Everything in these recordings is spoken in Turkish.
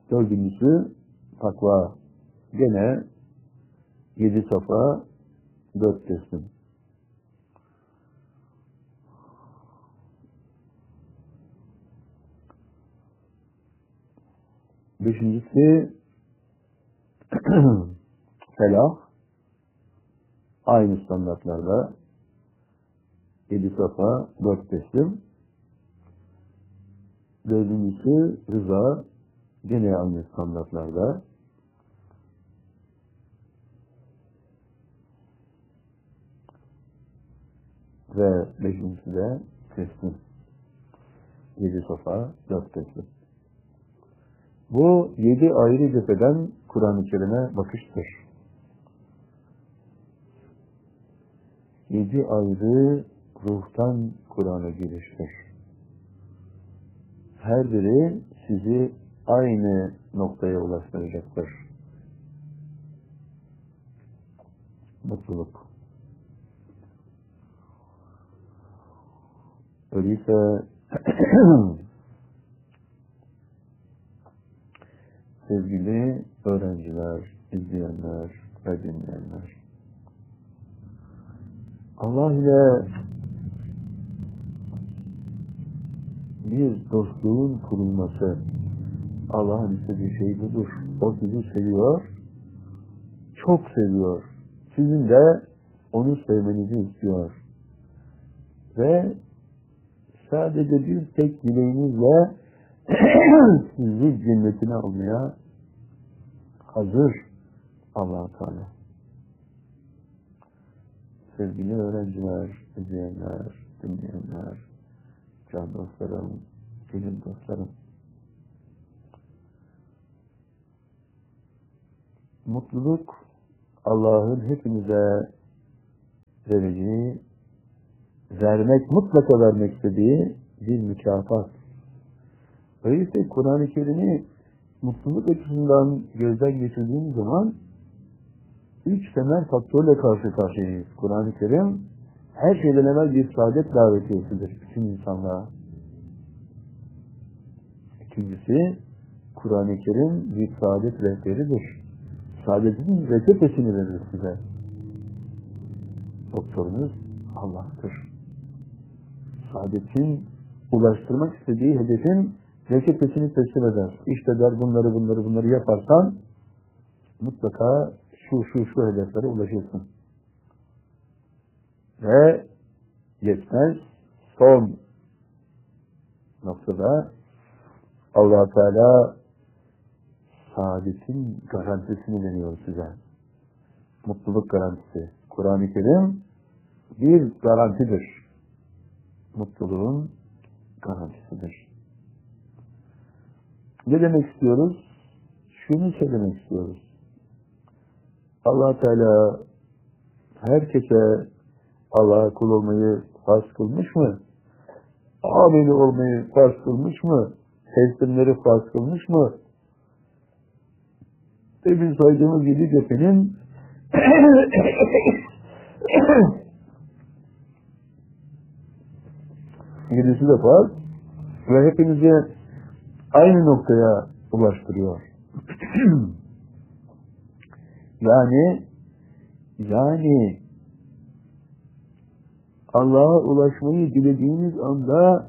Dördüncüsü takva. Gene 7 safa, 4 teslim. Beşincisi felah. Aynı standartlarda 7 safa, 4 teslim. Dördüncüsü rıza. Gene aynı standartlarda. Ve beşincisi de teslim. 7 safa, 4 teslim. Bu 7 ayrı cepheden Kur'an-ı Kerim'e bakıştır. 7 ayrı ruhtan Kur'an'a giriştir. Her biri sizi aynı noktaya ulaştıracaktır. Mutluluk. Öyleyse sevgili öğrenciler, izleyenler ve dinleyenler, Allah ile bir dostluğun kurulması, Allah'ın istediği şey budur. O sizi seviyor, çok seviyor. Sizin de onu sevmenizi istiyor. Ve sadece bir tek dileğinizle sizi cennetine almaya hazır Allah-u Teala. Sevgili öğrenciler, izleyenler, dinleyenler, can dostlarım, gönül dostlarım. Mutluluk, Allah'ın hepimize vereceği, mutlaka vermek istediği bir mükafat. Öyleyse Kur'an-ı Kerim'i mutluluk açısından gözden geçirdiğimiz zaman 3 temel faktörle karşı karşıyayız. Kur'an-ı Kerim her şeyden evvel bir saadet davetiyesidir bütün insanlığa. İkincisi, Kur'an-ı Kerim bir saadet rehberidir. Saadetin reçetesini verir size. Doktorunuz Allah'tır. Saadetin ulaştırmak istediği hedefin reçetesini teslim eder. İşte der bunları yaparsan mutlaka şu hedeflere ulaşırsın. Ve yetmez, son noktada Allah-u Teala saadetin garantisini veriyor size. Mutluluk garantisi. Kur'an-ı Kerim bir garantidir. Mutluluğun garantisidir. Ne demek istiyoruz? Şunu söylemek istiyoruz. Allah Teala herkese Allah'a kul olmayı farz kılmış mı? Ameli olmayı farz kılmış mı? Teslimleri farz kılmış mı? Demin saydığımız 7 cephenin yedisi de farz ve hepinizi aynı noktaya ulaştırıyor. Yani Allah'a ulaşmayı dilediğiniz anda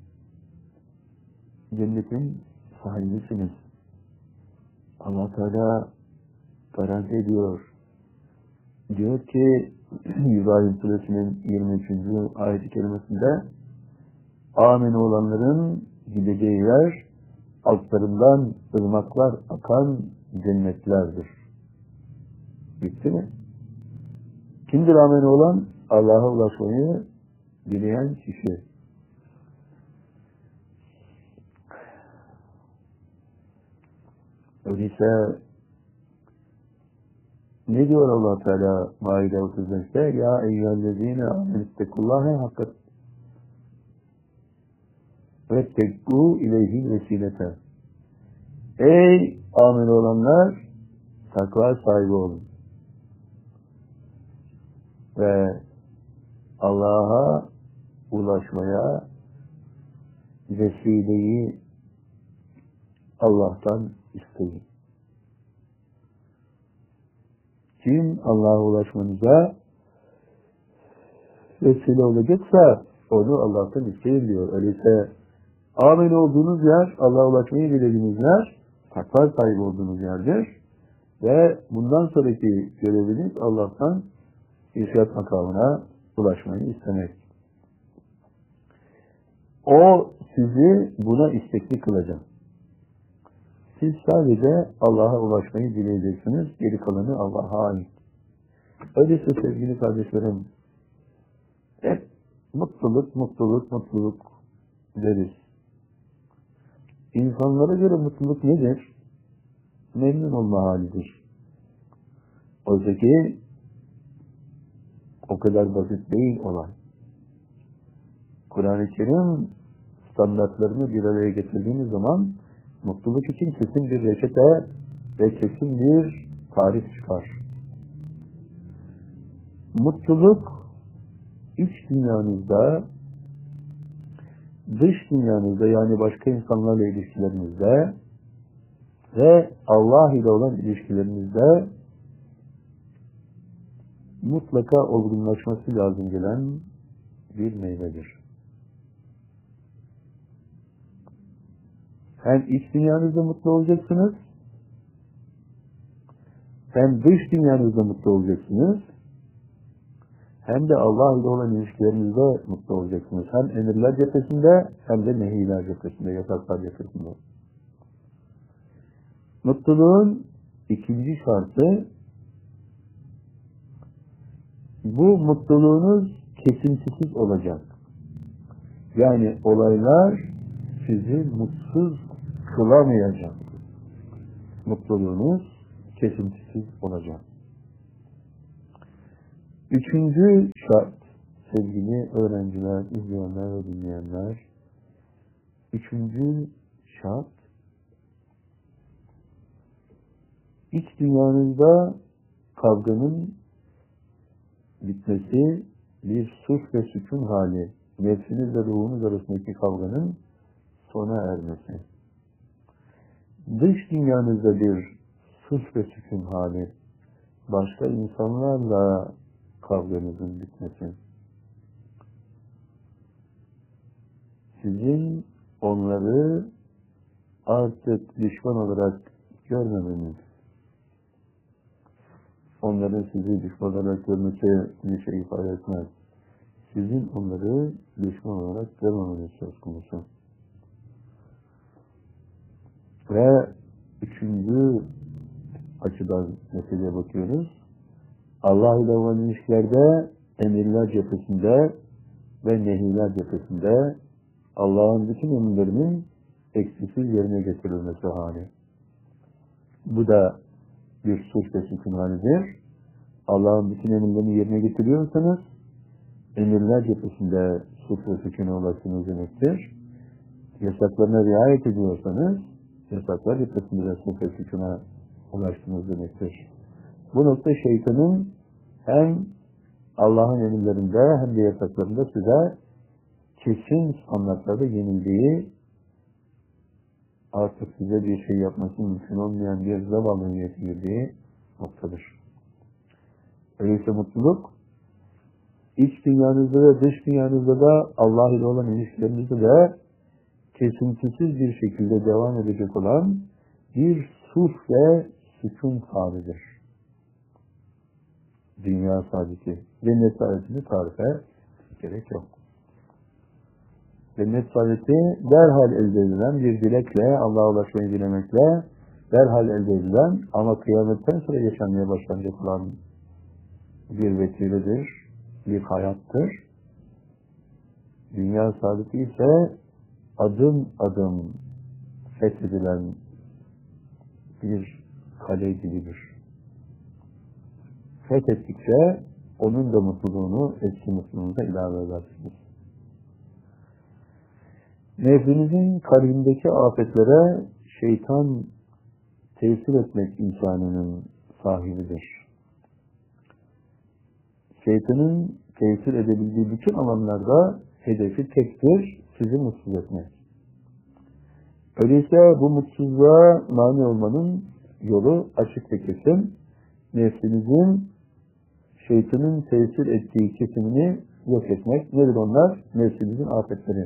cennetin sahibisiniz. Allah Teala garanti ediyor. Diyor ki İbrahim Suresinin 23. ayet-i kerimesinde amin olanların gideceği yer altlarından ırmaklar akan cennetlerdir. Bitti mi? Kimdir amin olan? Allah'a ulaşmayı dileyen kişi. Öyleyse ne diyor Allah Teala Maide 35'te? Ya eyyühellezine amenüttekullâhe hakkat ve tekku ileyhi vesilete. Ey amin olanlar, takva sahibi olun. Ve Allah'a ulaşmaya vesileyi Allah'tan isteyin. Kim Allah'a ulaşmanıza vesile olacaksa onu Allah'tan isteyin diyor. Öyleyse amin olduğunuz yer, Allah'a ulaşmayı dilediğiniz yer, takva sahibi olduğunuz yerdir. Ve bundan sonraki göreviniz Allah'tan irşad makamına ulaşmayı istemek. O sizi buna istekli kılacak. Siz sadece Allah'a ulaşmayı dileyeceksiniz. Geri kalanı Allah'a ait. Öyleyse sevgili kardeşlerim, hep mutluluk, mutluluk, mutluluk deriz. İnsanlara göre mutluluk nedir? Memnun olma halidir. Oysa ki o kadar basit değil olay. Kur'an-ı Kerim standartlarını bir araya getirdiğimiz zaman mutluluk için kesin bir reçete ve kesin bir tarif çıkar. Mutluluk iç dünyanızda, dış dünyanızda yani başka insanlarla ilişkilerinizde ve Allah ile olan ilişkilerinizde mutlaka olgunlaşması lazım gelen bir meyvedir. Hem iç dünyanızda mutlu olacaksınız, hem dış dünyanızda mutlu olacaksınız, hem de Allah ile olan ilişkilerinizde mutlu olacaksınız. Hem emirler cephesinde, hem de nehiler cephesinde, yasaklar cephesinde. Mutluluğun ikinci şartı, bu mutluluğunuz kesintisiz olacak. Yani olaylar sizi mutsuz kılamayacak. Mutluluğunuz kesintisiz olacak. Üçüncü şart, sevgili öğrenciler, izleyenler ve dinleyenler, üçüncü şart, iç dünyanızda kavganın bitmesi, bir sulh ve sükun hali, nefsiniz ve ruhunuz arasındaki kavganın sona ermesi. Dış dünyanızda bir sulh ve sükun hali, başka insanlarla kavganızın bitmesi. Sizin onları artık düşman olarak görmemeniz, onların sizi düşman olarak görmesi bir şey ifade etmez. Sizin onları düşman olarak görmemeniz söz konusu. Ve üçüncü açıdan meseleye bakıyoruz. Allah ile olan ilişkilerde emirler cephesinde ve nehiler cephesinde Allah'ın bütün emirlerinin eksiksiz yerine getirilmesi hali. Bu da bir sulh ve sükun halidir. Allah'ın bütün emirlerini yerine getiriyorsanız emirler cephesinde sulh ve sükuna ulaştığınız demektir. Yasaklarına riayet ediyorsanız yasaklar cephesinde de sulh ve sükuna ulaştığınız demektir. Bu nokta şeytanın hem Allah'ın emirlerinde hem de yasaklarında size kesin standartlarda yenildiği, artık size bir şey yapması mümkün olmayan bir zavallılığa girdiği noktadır. Öyleyse mutluluk, iç dünyanızda ve dış dünyanızda da Allah ile olan ilişkilerinizde de kesintisiz bir şekilde devam edecek olan bir sulh ve sükun halidir. Dünya saadeti. Cennet saadetini tarife gerek yok. Cennet saadeti derhal elde edilen bir dilekle, Allah'a ulaşmayı dilemekle derhal elde edilen ama kıyametten sonra yaşanmaya başlanacak olan bir vesiledir, bir hayattır. Dünya saadeti ise adım adım fethedilen bir kale gibidir. Fethettikçe onun da mutluluğunu eski mutluluğunuza ilave edersiniz. Nefsinizin kalbindeki afetlere şeytan tesir etmek insanının sahibidir. Şeytanın tesir edebildiği bütün alanlarda hedefi tektir, sizi mutsuz etmek. Öyleyse bu mutsuzluğa mani olmanın yolu açık ve kesin. Nefsimizin şeytanın tesir ettiği kesimini yok etmek. Nedir onlar? Nefsimizin afetleri.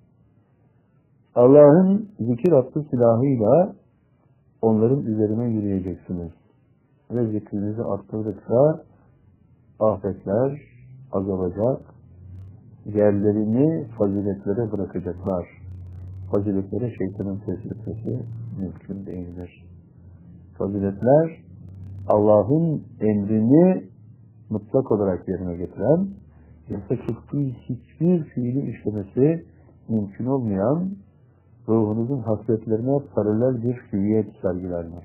Allah'ın zikir adlı silahıyla onların üzerine yürüyeceksiniz. Ve zikrinizi arttırdıkça afetler azalacak, yerlerini faziletlere bırakacaklar. Faziletlere şeytanın tesir etmesi mümkün değildir. Faziletler Allah'ın emrini mutlak olarak yerine getiren, yasak ettiği hiçbir fiili işlemesi mümkün olmayan, ruhunuzun hasretlerine paralel bir hüviyet sergilerler.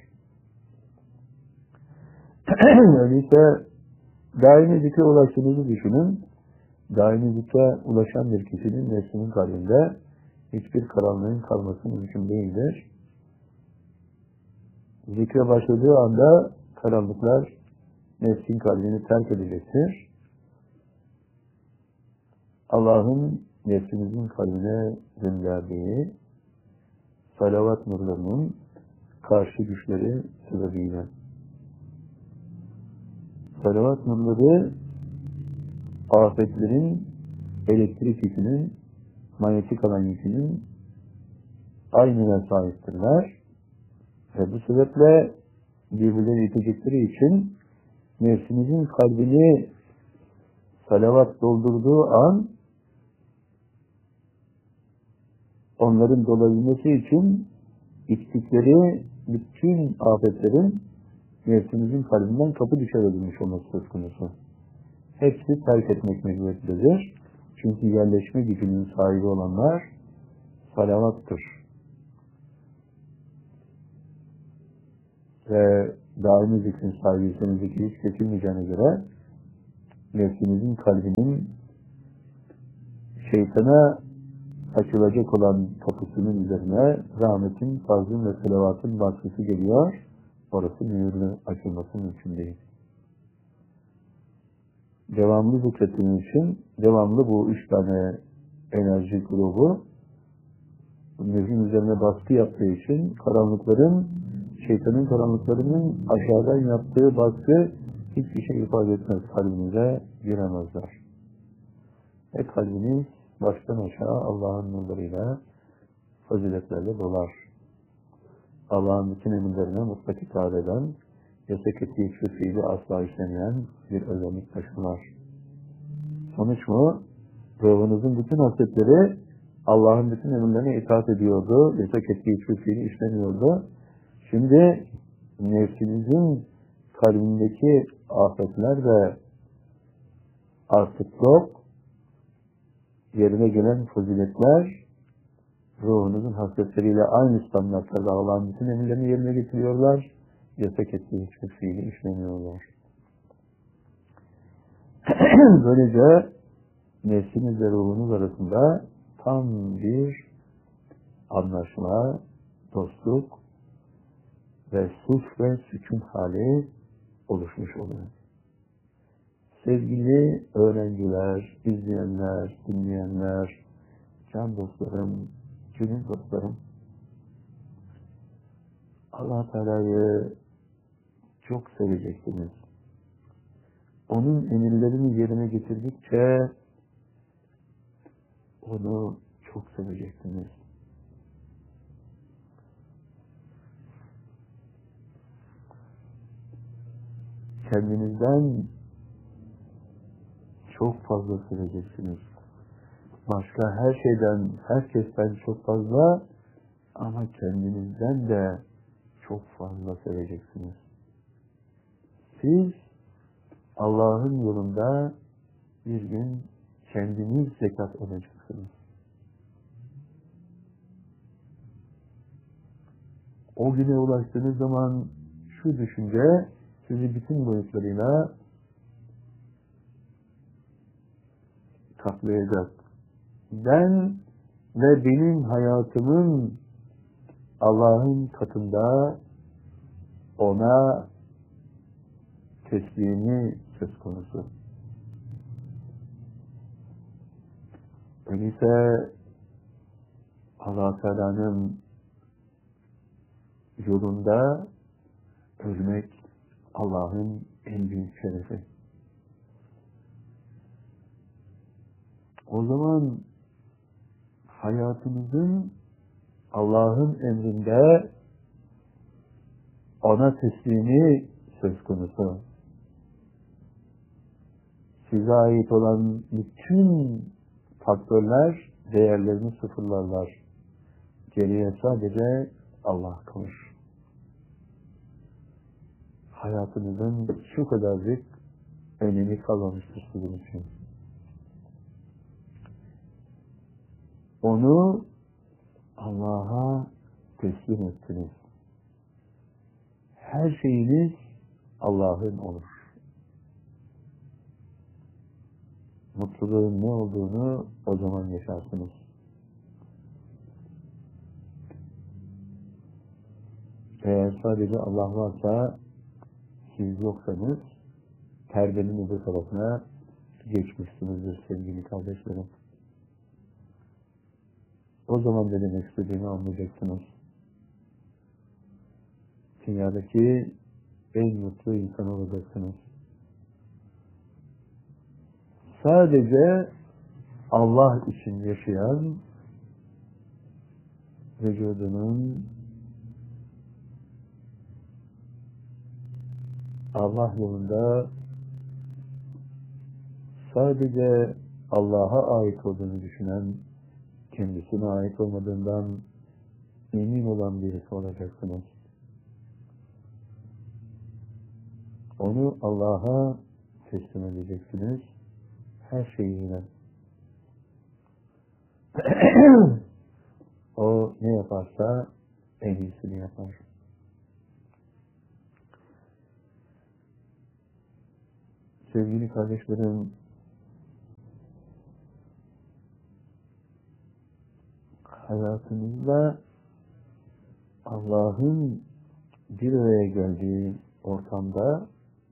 Öyleyse daimi zikre ulaştığınızı düşünün. Daimi zikre ulaşan bir kişinin nefsinin kalbinde hiçbir karanlığın kalması mümkün değildir. Zikre başladığı anda karanlıklar nefsin kalbini terk edecektir. Allah'ın nefsimizin kalbine gönderdiği salavat nurlarının karşı güçleri sebebiyle. Salavat nurları afetlerin elektrik yükünün, manyetik alan yükünün aynına sahiptirler. Ve bu sebeple birbirleri itecekleri için nefsimizin kalbini salavat doldurduğu an onların dolabilmesi için içtikleri bütün afetlerin nefsimizin kalbinden kapı dışarı olması söz konusu. Hepsi terk etmek mecburiyetindedir. Çünkü yerleşme gücünün sahibi olanlar salavattır. Ve daimi zikrin sahibi senin zikri hiç kesilmeyeceğine göre nefsimizin kalbinin şeytana açılacak olan kapısının üzerine rahmetin, fazlın ve salavatın baskısı geliyor. Orası mühürlü, açılması mümkün değil. Devamlı zikrettiğiniz için, devamlı bu 3 tane enerji grubu mührün üzerine baskı yaptığı için karanlıkların, şeytanın karanlıklarının aşağıdan yaptığı baskı hiçbir şey ifade etmez. Kalbinize giremezler. Ve kalbiniz baştan aşağı Allah'ın nurlarıyla, faziletlerle dolar. Allah'ın bütün emirlerine mutlak itaat eden, yasak ettiği hiçbir fiili asla işlemeyen bir özellik taşımlar. Sonuç mu? Ruhunuzun bütün hasletleri Allah'ın bütün emirlerine itaat ediyordu, yasak ettiği hiçbir fiili işlemiyordu. Şimdi nefsinizin kalbindeki afetler ve artık yok, yerine gelen faziletler ruhunuzun hasletleriyle aynı standartlarda Allah'ın bütün emirlerini yerine getiriyorlar. Yasak ettiği hiçbir fiili işlemiyorlar. Böylece nefsiniz ve ruhunuz arasında tam bir anlaşma, dostluk ve sulh ve sükun hali oluşmuş oluyor. Sevgili öğrenciler, izleyenler, dinleyenler, can dostlarım, gönül dostlarım, Allah Teala'yı çok seveceksiniz. Onun emirlerini yerine getirdikçe onu çok seveceksiniz. Kendinizden çok fazla seveceksiniz. Başka her şeyden, herkesten çok fazla ama kendinizden de çok fazla seveceksiniz. Siz Allah'ın yolunda bir gün kendiniz zekat olacaksınız. O güne ulaştığınız zaman şu düşünce sizi bütün boyutlarıyla kaplayacak. Ben ve benim hayatımın Allah'ın katında ona teslimi söz konusu. Öyleyse Allah-u Teala'nın yolunda ölmek Allah'ın en büyük şerefi. O zaman hayatımızın Allah'ın emrinde ona teslimi söz konusu. Size ait olan bütün faktörler değerlerini sıfırlarlar. Geriye sadece Allah kalır. Hayatınızın şu kadarcık önemi kalmamıştır sizin için. Onu Allah'a teslim ettiniz. Her şeyiniz Allah'ın olur. Mutluluğun ne olduğunu o zaman yaşarsınız. Eğer sadece Allah varsa, siz yoksanız, perdenin öbür tarafına geçmişsinizdir sevgili kardeşlerim. O zaman ne demek istediğimi anlayacaksınız. Dünyadaki en mutlu insan olacaksınız. Sadece Allah için yaşayan, vücudunun Allah yolunda sadece Allah'a ait olduğunu düşünen, kendisine ait olmadığından emin olan birisi olacaksınız. Onu Allah'a teslim edeceksiniz. Her şeyiyle. O ne yaparsa en iyisini yapar. Sevgili kardeşlerim, hayatınızda Allah'ın bir araya geldiği ortamda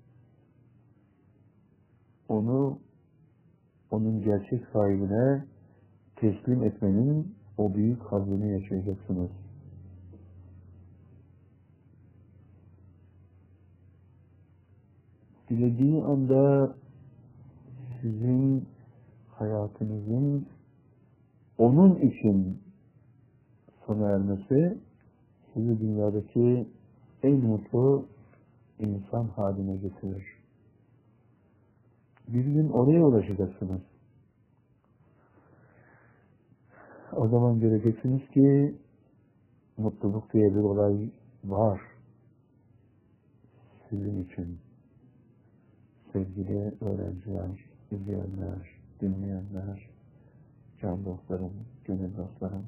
onun gerçek sahibine teslim etmenin o büyük hazzını yaşayacaksınız. Dilediği anda sizin hayatınızın onun için sona ermesi sizi dünyadaki en mutlu insan haline getirir. Bir gün oraya ulaşacaksınız. O zaman göreceksiniz ki mutluluk diye bir olay var sizin için. Sevgili öğrenciler, izleyenler, dinleyenler, can dostlarım, gönül dostlarım.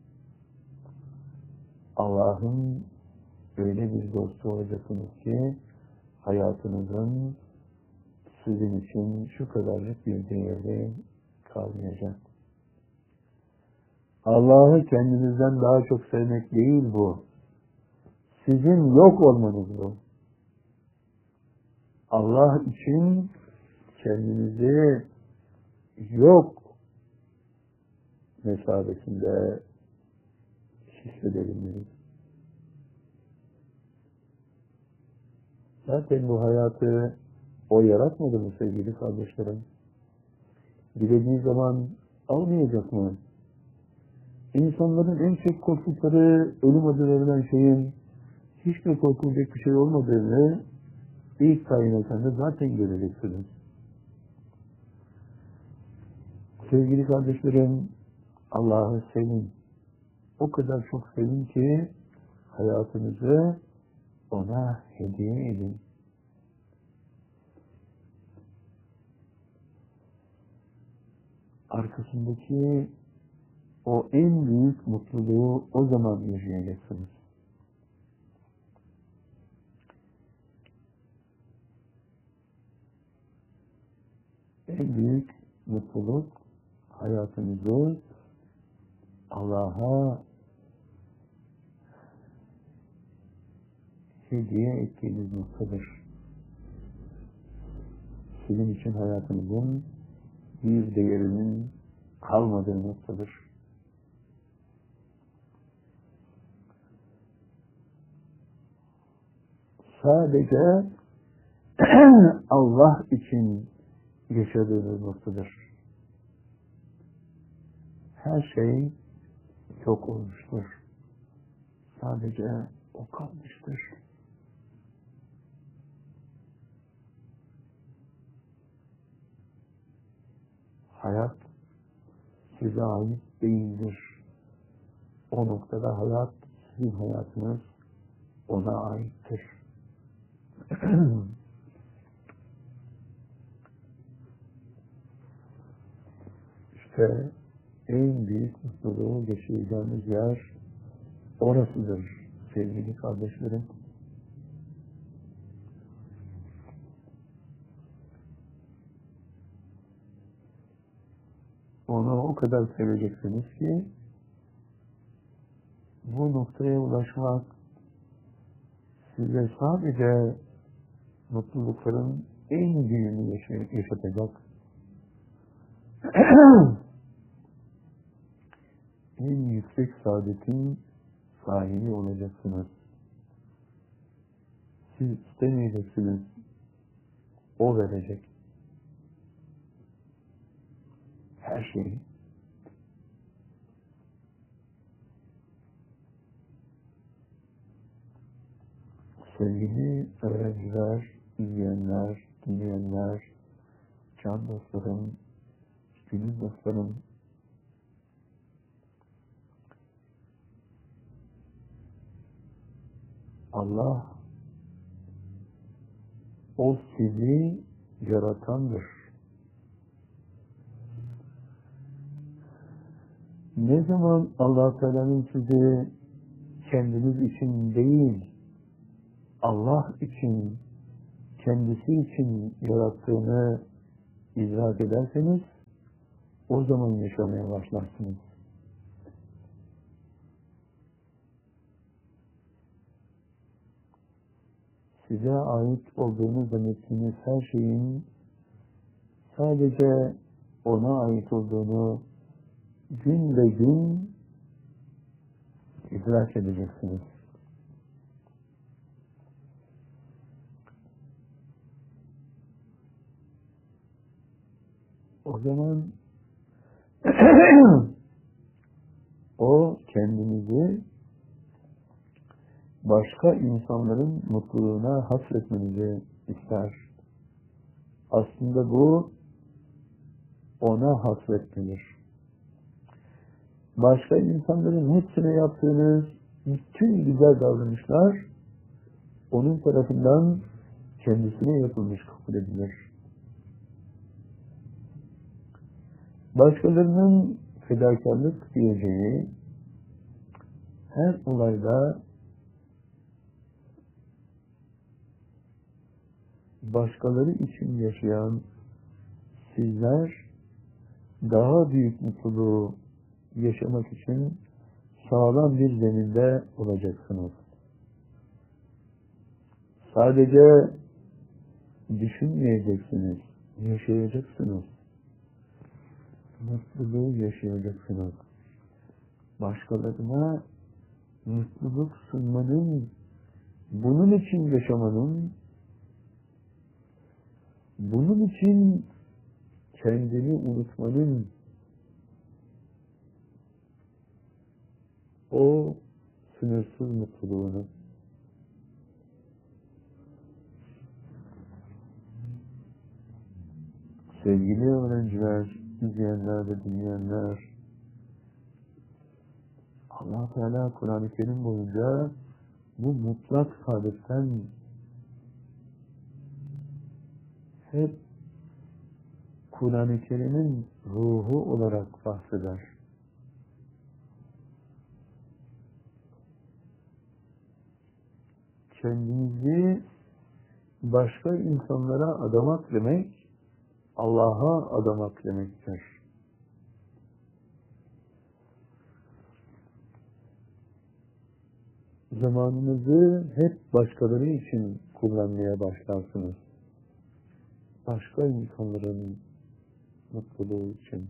Allah'ın öyle bir dostu olacaksınız ki hayatınızın sizin için şu kadarlık bir değeri kalmayacak. Allah'ı kendinizden daha çok sevmek değil bu. Sizin yok olmanız bu. Allah için kendinizi yok mesabesinde hissedebilmeliyiz. Zaten bu hayatı o yaratmadı mı sevgili kardeşlerim? Dilediği zaman almayacak mı? İnsanların en çok korktukları ölüm adı verilen şeyin hiç de korkulacak bir şey olmadığını ilk kainatında zaten göreceksiniz. Sevgili kardeşlerim, Allah'ı sevin. O kadar çok sevin ki hayatınızı ona hediye edin. Arkasındaki o en büyük mutluluğu o zaman yaşayacaksınız. En büyük mutluluk hayatınızı Allah'a hediye ettiğiniz noktadır. Sizin için hayatınızın bir değerinin kalmadığı noktadır. sadece Allah için yaşadığınız noktadır. Her şey çok olmuştur. Sadece o kalmıştır. Hayat size ait değildir. O noktada hayat, sizin hayatınız ona aittir. İşte en büyük mutluluğu yaşayacağınız yer orasıdır sevgili kardeşlerim. Onu o kadar seveceksiniz ki bu noktaya ulaşmak size sadece mutlulukların en büyüğünü yaşatacak. En yüksek saadetin sahibi olacaksınız. Siz istemeyeceksiniz. O verecek. Her şeyi. Sevgili öğrenciler, izleyenler, dinleyenler, can dostlarım, gönül dostlarım, Allah o sizi yaratandır. Ne zaman Allah Teala'nın sizi kendiniz için değil, Allah için, kendisi için yarattığını idrak ederseniz, o zaman yaşamaya başlarsınız. Size ait olduğunu zannettiğiniz her şeyin sadece ona ait olduğunu gün ve gün idrak edeceksiniz. O zaman o kendinizi başka insanların mutluluğuna hasretmenizi ister. Aslında bu ona hasretmedir. Başka insanların hepsine yaptığınız bütün güzel davranışlar onun tarafından kendisine yapılmış kabul edilir. Başkalarının fedakarlık diyeceği her olayda başkaları için yaşayan sizler daha büyük mutluluğu yaşamak için sağlam bir zeminde olacaksınız. Sadece düşünmeyeceksiniz, yaşayacaksınız. Mutluluğu yaşayacaksınız. Başkalarına mutluluk sunmanın, bunun için yaşamanın, bunun için kendini unutmanın, o sınırsız mutluluğunu. Sevgili öğrenciler, izleyenler ve dinleyenler, Allah Teala Kur'an-ı Kerim boyunca bu mutlak saadetten hep Kur'an-ı Kerim'in ruhu olarak bahseder. Kendinizi başka insanlara adamak demek, Allah'a adamak demektir. Zamanınızı hep başkaları için kullanmaya başlarsınız. Başka insanların mutluluğu için.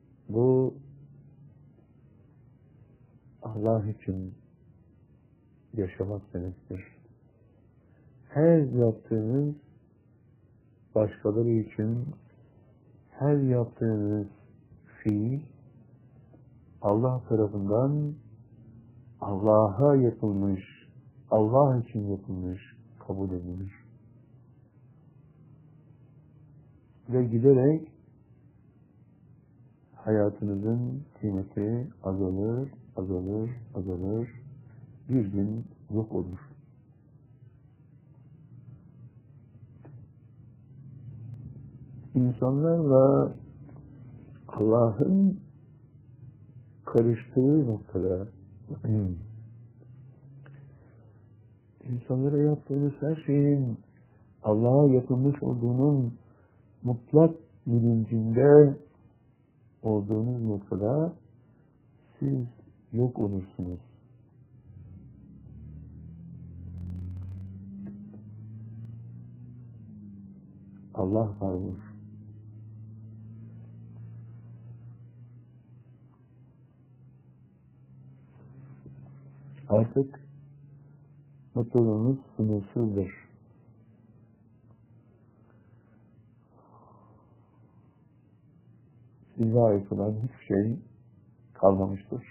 Bu Allah için yaşamak demektir. Her yaptığınız başkaları için, her yaptığınız fiil Allah tarafından Allah'a yapılmış, Allah için yapılmış, kabul edilir. Ve giderek hayatınızın kıymeti azalır, azalır, azalır, bir gün yok olur. İnsanlarla Allah'ın karıştığı noktada insanlara yaptığınız her şeyin Allah'a yapılmış olduğunun mutlak bilincinde olduğunuz noktada siz yok olursunuz. Allah var olur. Artık mutluluğunuz sınırsızdır. Size ait olan hiçbir şey kalmamıştır.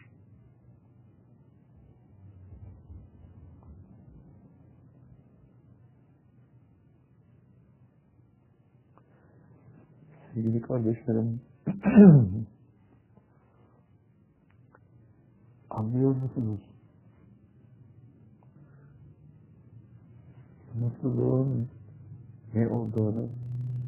Sevgili kardeşlerim, anlıyor musunuz? Mutluluğun ne olduğunu,